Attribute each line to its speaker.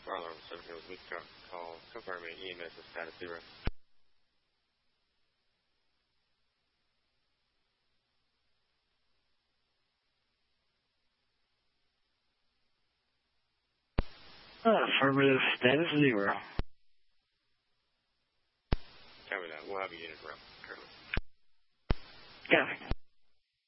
Speaker 1: Fire alarm 7 Hills, we got call, confirming EMS is status 0.
Speaker 2: Affirmative, status 0.
Speaker 1: Copy that. We'll have a unit around currently.
Speaker 2: Copy.